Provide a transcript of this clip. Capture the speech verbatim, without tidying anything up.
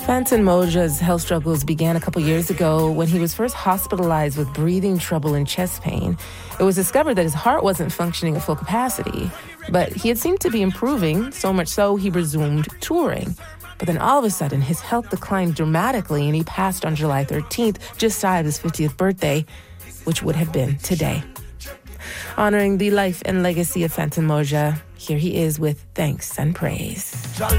Fantan Moja's health struggles began a couple years ago when he was first hospitalized with breathing trouble and chest pain. It was discovered that his heart wasn't functioning at full capacity, but he had seemed to be improving, so much so he resumed touring. But then all of a sudden, his health declined dramatically and he passed on July thirteenth, just shy of his fiftieth birthday, which would have been today. Honoring the life and legacy of Fantan Moja, here he is with thanks and praise.